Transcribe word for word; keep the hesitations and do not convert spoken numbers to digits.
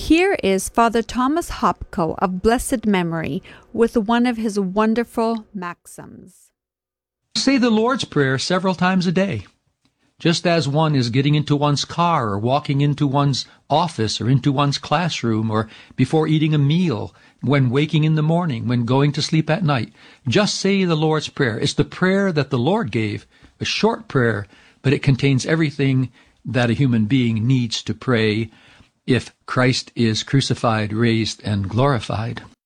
Here is Father Thomas Hopko of blessed memory with one of his wonderful maxims. Say the Lord's Prayer several times a day. Just as one is getting into one's car or walking into one's office or into one's classroom or before eating a meal, when waking in the morning, when going to sleep at night, just say the Lord's Prayer. It's the prayer that the Lord gave, a short prayer, but it contains everything that a human being needs to pray if Christ is crucified, raised, and glorified.